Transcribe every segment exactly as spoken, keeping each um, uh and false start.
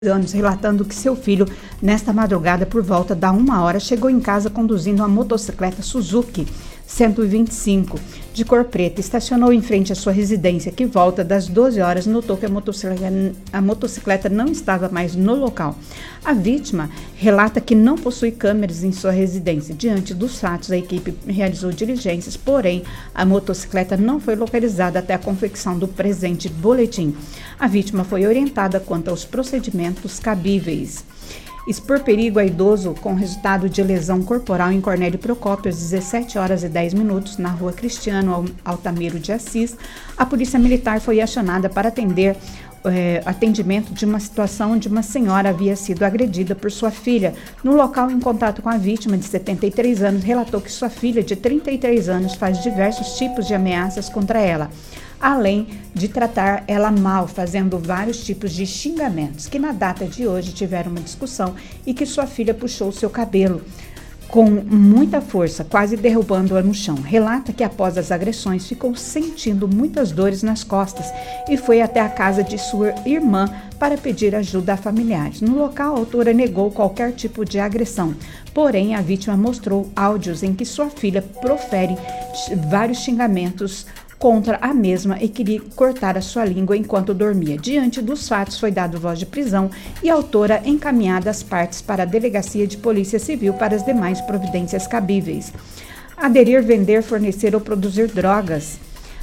anos, relatando que seu filho, nesta madrugada, por volta da uma hora, chegou em casa conduzindo uma motocicleta Suzuki cento e vinte e cinco, de cor preta, estacionou em frente à sua residência, que volta das doze horas notou que a motocicleta, a motocicleta não estava mais no local. A vítima relata que não possui câmeras em sua residência. Diante dos fatos, a equipe realizou diligências, porém, a motocicleta não foi localizada até a confecção do presente boletim. A vítima foi orientada quanto aos procedimentos cabíveis. Expor perigo a idoso com resultado de lesão corporal em Cornélio Procópio, às dezessete horas e dez minutos, na rua Cristiano Altamiro de Assis. A Polícia Militar foi acionada para atender eh, atendimento de uma situação onde uma senhora havia sido agredida por sua filha. No local, em contato com a vítima, de setenta e três anos, relatou que sua filha, de trinta e três anos, faz diversos tipos de ameaças contra ela, além de tratar ela mal, fazendo vários tipos de xingamentos, que na data de hoje tiveram uma discussão e que sua filha puxou seu cabelo com muita força, quase derrubando-a no chão. Relata que após as agressões ficou sentindo muitas dores nas costas e foi até a casa de sua irmã para pedir ajuda a familiares. No local, a autora negou qualquer tipo de agressão, porém a vítima mostrou áudios em que sua filha profere vários xingamentos contra a mesma e queria cortar a sua língua enquanto dormia. Diante dos fatos, foi dado voz de prisão e a autora encaminhada às partes para a Delegacia de Polícia Civil para as demais providências cabíveis. Aderir, vender, fornecer ou produzir drogas.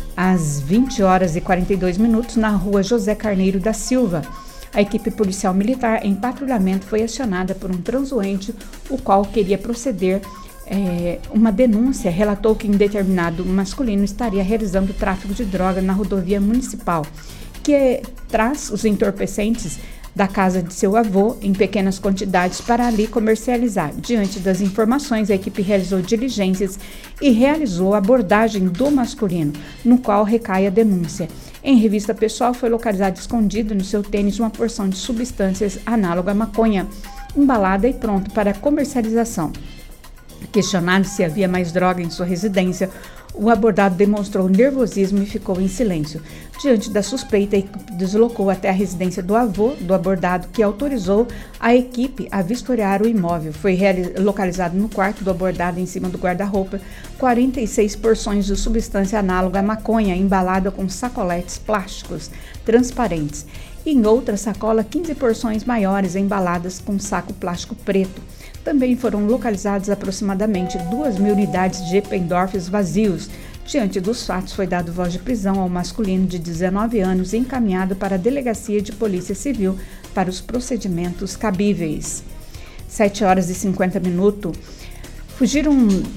Às vinte horas e quarenta e dois minutos, na rua José Carneiro da Silva, a equipe policial militar em patrulhamento foi acionada por um transuente, o qual queria proceder É, uma denúncia. Relatou que um determinado masculino estaria realizando tráfico de droga na rodovia municipal, que é, traz os entorpecentes da casa de seu avô em pequenas quantidades para ali comercializar. Diante das informações, a equipe realizou diligências e realizou a abordagem do masculino, no qual recai a denúncia. Em revista pessoal, foi localizado escondido no seu tênis uma porção de substâncias análoga à maconha, embalada e pronto para comercialização. Questionado se havia mais droga em sua residência, o abordado demonstrou nervosismo e ficou em silêncio. Diante da suspeita, a equipe deslocou até a residência do avô do abordado, que autorizou a equipe a vistoriar o imóvel. Foi localizado no quarto do abordado, em cima do guarda-roupa, quarenta e seis porções de substância análoga à maconha, embalada com sacoletes plásticos transparentes. E em outra sacola, quinze porções maiores, embaladas com saco plástico preto. Também foram localizadas aproximadamente duas mil unidades de Eppendorfs vazios. Diante dos fatos, foi dado voz de prisão ao masculino de dezenove anos e encaminhado para a Delegacia de Polícia Civil para os procedimentos cabíveis. sete horas e cinquenta minutos. Fugiram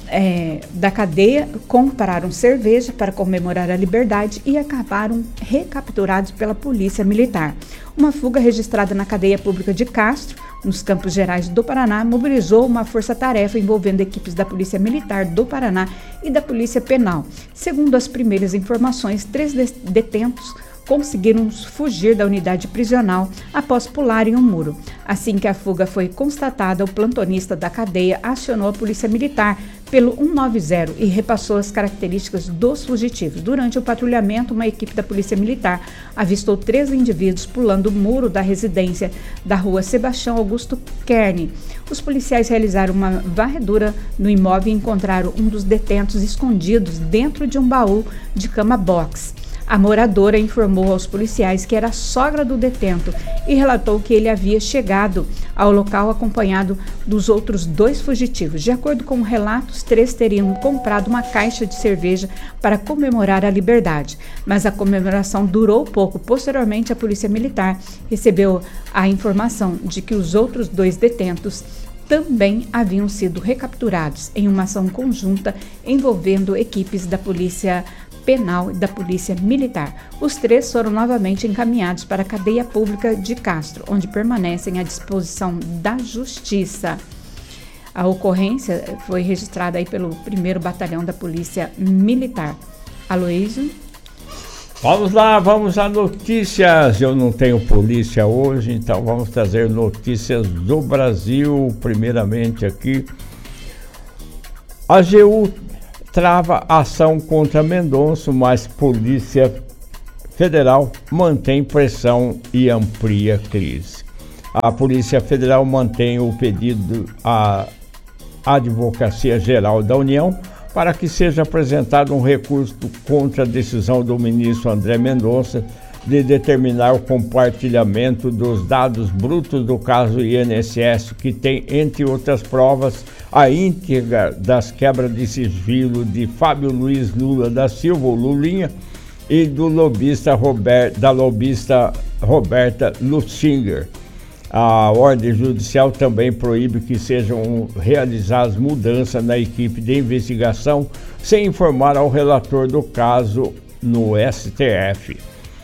é, da cadeia, compraram cerveja para comemorar a liberdade e acabaram recapturados pela Polícia Militar. Uma fuga registrada na cadeia pública de Castro, nos Campos Gerais do Paraná, mobilizou uma força-tarefa envolvendo equipes da Polícia Militar do Paraná e da Polícia Penal. Segundo as primeiras informações, três detentos conseguiram fugir da unidade prisional após pularem um muro. Assim que a fuga foi constatada, o plantonista da cadeia acionou a Polícia Militar pelo cento e noventa e repassou as características dos fugitivos. Durante o patrulhamento, uma equipe da Polícia Militar avistou três indivíduos pulando o muro da residência da rua Sebastião Augusto Kearney. Os policiais realizaram uma varredura no imóvel e encontraram um dos detentos escondidos dentro de um baú de cama box. A moradora informou aos policiais que era a sogra do detento e relatou que ele havia chegado ao local acompanhado dos outros dois fugitivos. De acordo com relatos, três teriam comprado uma caixa de cerveja para comemorar a liberdade, mas a comemoração durou pouco. Posteriormente, a Polícia Militar recebeu a informação de que os outros dois detentos também haviam sido recapturados em uma ação conjunta envolvendo equipes da Polícia Penal e da Polícia Militar. Os três foram novamente encaminhados para a cadeia pública de Castro, onde permanecem à disposição da Justiça. A ocorrência foi registrada aí pelo primeiro Batalhão da Polícia Militar. Aloysio? Vamos lá, vamos a notícias. Eu não tenho polícia hoje, então vamos trazer notícias do Brasil. Primeiramente aqui, a A G U trava ação contra Mendonça, mas Polícia Federal mantém pressão e amplia crise. A Polícia Federal mantém o pedido à Advocacia Geral da União para que seja apresentado um recurso contra a decisão do ministro André Mendonça de determinar o compartilhamento dos dados brutos do caso I N S S, que tem, entre outras provas, a íntegra das quebras de sigilo de Fábio Luiz Lula da Silva, o Lulinha, e do lobista Robert, da lobista Roberta Lutzinger. A ordem judicial também proíbe que sejam realizadas mudanças na equipe de investigação sem informar ao relator do caso no S T F.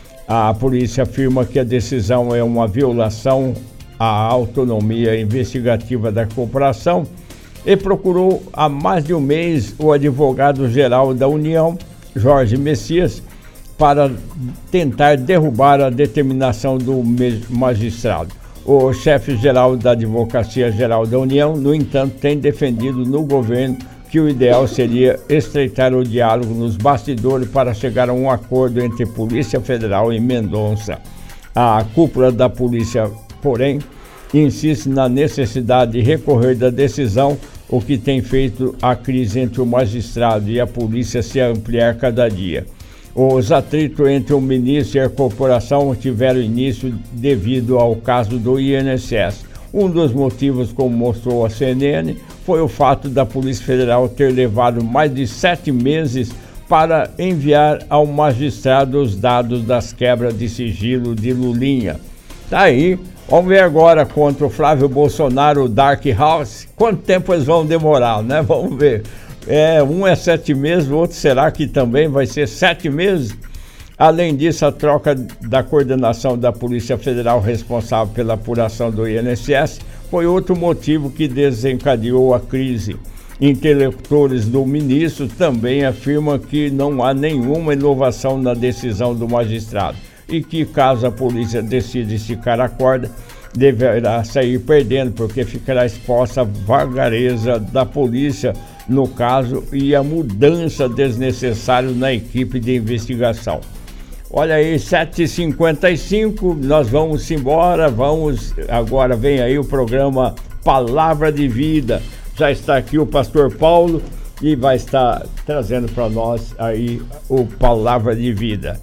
A polícia afirma que a decisão é uma violação à autonomia investigativa da corporação e procurou há mais de um mês o advogado-geral da União, Jorge Messias, para tentar derrubar a determinação do magistrado. O chefe-geral da Advocacia Geral da União, no entanto, tem defendido no governo que o ideal seria estreitar o diálogo nos bastidores para chegar a um acordo entre Polícia Federal e Mendonça. A cúpula da polícia, porém, insiste na necessidade de recorrer da decisão, o que tem feito a crise entre o magistrado e a polícia se ampliar cada dia. Os atritos entre o ministro e a corporação tiveram início devido ao caso do I N S S. Um dos motivos, como mostrou a C N N, foi o fato da Polícia Federal ter levado mais de sete meses para enviar ao magistrado os dados das quebras de sigilo de Lulinha. Tá aí, vamos ver agora contra o Flávio Bolsonaro, o Dark House, quanto tempo eles vão demorar, né? Vamos ver. É, um é sete meses, o outro será que também vai ser sete meses? Além disso, a troca da coordenação da Polícia Federal responsável pela apuração do I N S S foi outro motivo que desencadeou a crise. Interlocutores do ministro também afirmam que não há nenhuma inovação na decisão do magistrado e que, caso a polícia decida esticar a corda, deverá sair perdendo, porque ficará exposta à vagareza da polícia no caso e a mudança desnecessária na equipe de investigação. Olha aí, sete e cinquenta e cinco, nós vamos embora, vamos, agora vem aí o programa Palavra de Vida. Já está aqui o pastor Paulo e vai estar trazendo para nós aí o Palavra de Vida.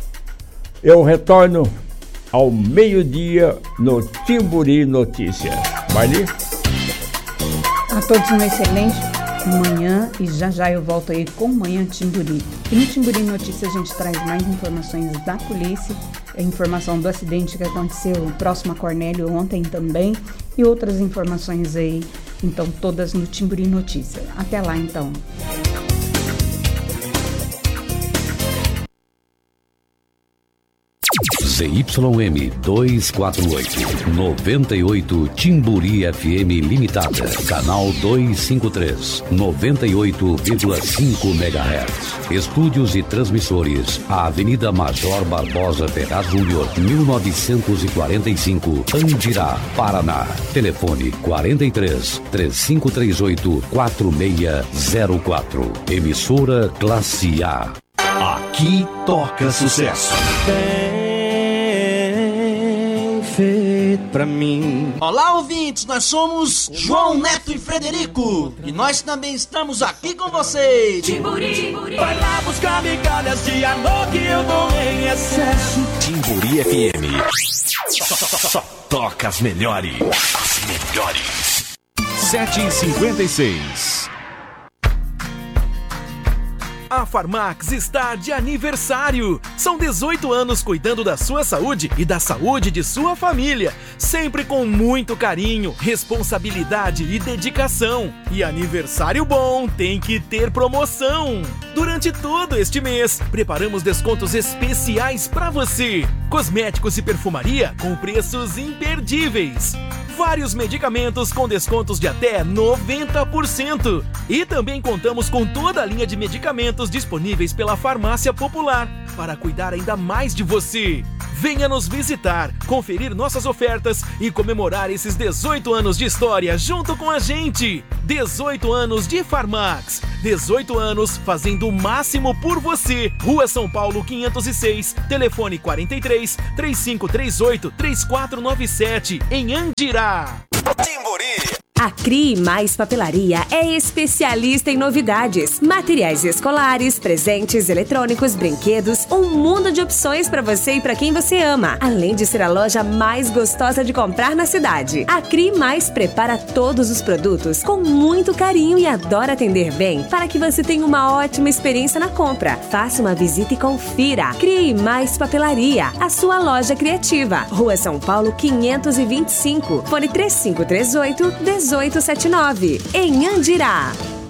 Eu retorno ao meio-dia no Timburi Notícias. Vai ali? A todos uma excelente manhã e já já eu volto aí com Manhã Timburi. E no Timburi Notícias a gente traz mais informações da polícia, a informação do acidente que aconteceu próximo a Cornélio ontem também e outras informações aí, então todas no Timburi Notícias. Até lá então. Z Y M duzentos e quarenta e oito, noventa e oito Timburi F M Limitada, canal duzentos e cinquenta e três, noventa e oito vírgula cinco megahertz. Estúdios e transmissores, a Avenida Major Barbosa Ferraz Júnior, mil novecentos e quarenta e cinco, Andirá, Paraná. Telefone quarenta e três, trinta e cinco trinta e oito, quarenta e seis zero quatro. Emissora Classe A. Aqui toca sucesso. Feito pra mim. Olá, ouvintes, nós somos João Neto e Frederico e nós também estamos aqui com vocês. Timburi, Timburi. Vai lá buscar migalhas de amor que eu dou em excesso. Timburi F M. Só, só, só, só toca as melhores. As melhores. sete e cinquenta e seis. A Farmax está de aniversário. São dezoito anos cuidando da sua saúde e da saúde de sua família. Sempre com muito carinho, responsabilidade e dedicação. E aniversário bom tem que ter promoção. Durante todo este mês, preparamos descontos especiais para você. Cosméticos e perfumaria com preços imperdíveis. Vários medicamentos com descontos de até noventa por cento. E também contamos com toda a linha de medicamentos disponíveis pela Farmácia Popular para cuidar ainda mais de você. Venha nos visitar, conferir nossas ofertas e comemorar esses dezoito anos de história junto com a gente. dezoito anos de Farmax. dezoito anos fazendo o máximo por você. Rua São Paulo quinhentos e seis, telefone quarenta e três, trinta e cinco trinta e oito, trinta e quatro noventa e sete, em Andirá. Timburi. A CRI Mais Papelaria é especialista em novidades, materiais escolares, presentes eletrônicos, brinquedos, um mundo de opções para você e para quem você ama, além de ser a loja mais gostosa de comprar na cidade. A CRI Mais prepara todos os produtos com muito carinho e adora atender bem para que você tenha uma ótima experiência na compra. Faça uma visita e confira. CRI Mais Papelaria, a sua loja criativa. Rua São Paulo quinhentos e vinte e cinco, fone trinta e cinco trinta e oito, dezoito setenta e nove, em Andirá.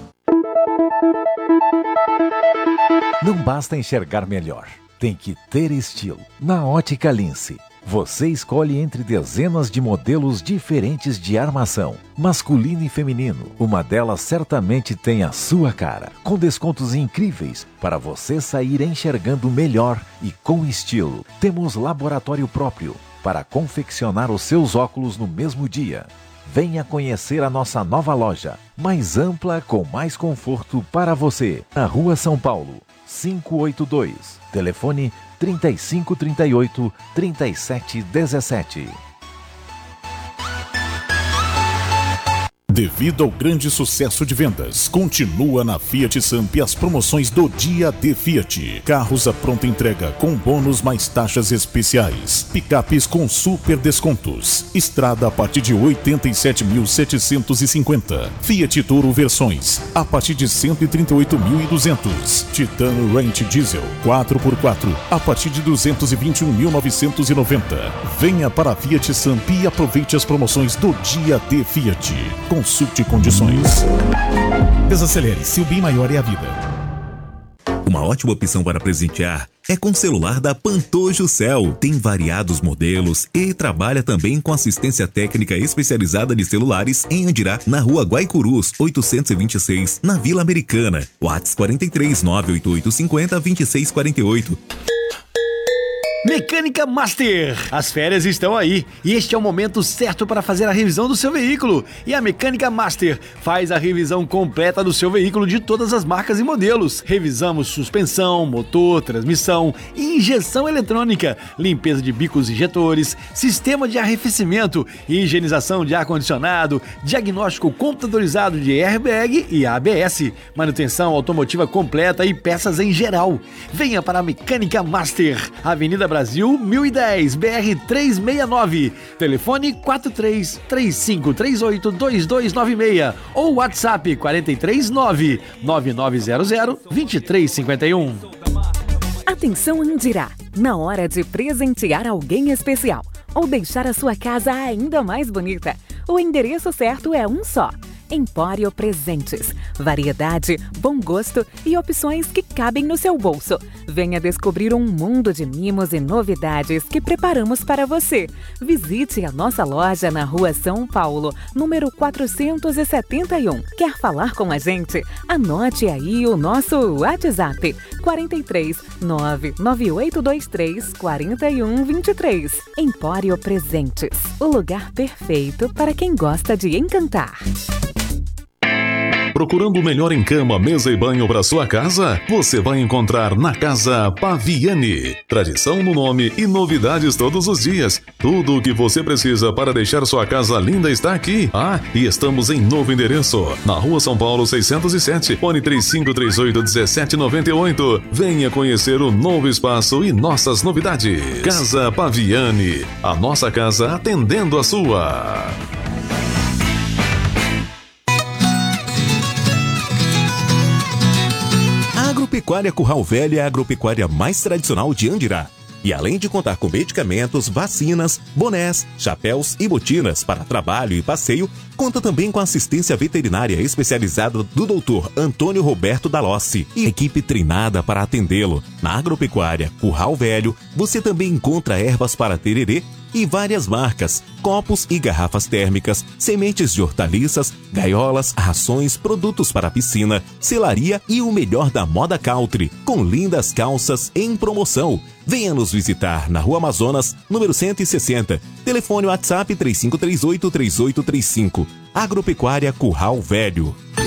Não basta enxergar melhor, tem que ter estilo. Na Ótica Lince, você escolhe entre dezenas de modelos diferentes de armação, masculino e feminino. Uma delas certamente tem a sua cara, com descontos incríveis para você sair enxergando melhor e com estilo. Temos laboratório próprio para confeccionar os seus óculos no mesmo dia. Venha conhecer a nossa nova loja, mais ampla, com mais conforto para você. Na Rua São Paulo, quinhentos e oitenta e dois. Telefone trinta e cinco trinta e oito, trinta e sete dezessete. Devido ao grande sucesso de vendas, continua na Fiat Samp as promoções do Dia D Fiat. Carros à pronta entrega com bônus mais taxas especiais. Picapes com super descontos. Estrada a partir de oitenta e sete mil setecentos e cinquenta. Fiat Toro versões a partir de cento e trinta e oito mil e duzentos. Titano Ranch Diesel quatro por quatro a partir de duzentos e vinte e um mil novecentos e noventa. Venha para a Fiat Samp e aproveite as promoções do Dia D Fiat. Consulte condições. Desacelere, seu bem maior é a vida. Uma ótima opção para presentear é com o celular da Pantojo Cell. Tem variados modelos e trabalha também com assistência técnica especializada de celulares em Andirá, na Rua Guaicurus, oitocentos e vinte e seis, na Vila Americana. WhatsApp quarenta e três, nove oito oito cinco zero, dois seis quatro oito. Mecânica Master. As férias estão aí e este é o momento certo para fazer a revisão do seu veículo. E a Mecânica Master faz a revisão completa do seu veículo de todas as marcas e modelos. Revisamos suspensão, motor, transmissão, injeção eletrônica, limpeza de bicos injetores, sistema de arrefecimento, higienização de ar-condicionado, diagnóstico computadorizado de airbag e A B S, manutenção automotiva completa e peças em geral. Venha para a Mecânica Master, Avenida Brasil mil e dez, B R trezentos e sessenta e nove, telefone quatro três três cinco três oito dois dois nove seis ou WhatsApp quarenta e três, nove nove nove zero zero, dois três cinco um. Atenção Andirá, na hora de presentear alguém especial ou deixar a sua casa ainda mais bonita, o endereço certo é um só. Empório Presentes. Variedade, bom gosto e opções que cabem no seu bolso. Venha descobrir um mundo de mimos e novidades que preparamos para você. Visite a nossa loja na Rua São Paulo, número quatrocentos e setenta e um. Quer falar com a gente? Anote aí o nosso WhatsApp quarenta e três, nove nove oito dois três, quatro um dois três. Empório Presentes. O lugar perfeito para quem gosta de encantar. Procurando o melhor em cama, mesa e banho para sua casa? Você vai encontrar na Casa Paviani. Tradição no nome e novidades todos os dias. Tudo o que você precisa para deixar sua casa linda está aqui. Ah, e estamos em novo endereço, na Rua São Paulo seiscentos e sete, fone trinta e cinco trinta e oito, dezessete noventa e oito. Venha conhecer o novo espaço e nossas novidades. Casa Paviani, a nossa casa atendendo a sua. Agropecuária Curral Velho é a agropecuária mais tradicional de Andirá. E além de contar com medicamentos, vacinas, bonés, chapéus e botinas para trabalho e passeio, conta também com assistência veterinária especializada do doutor Antônio Roberto Dalossi e equipe treinada para atendê-lo. Na Agropecuária Curral Velho, você também encontra ervas para tererê e várias marcas, copos e garrafas térmicas, sementes de hortaliças, gaiolas, rações, produtos para piscina, selaria e o melhor da moda country, com lindas calças em promoção. Venha nos visitar na Rua Amazonas, número cento e sessenta. Telefone WhatsApp três cinco três oito, três oito três cinco. Agropecuária Curral Velho.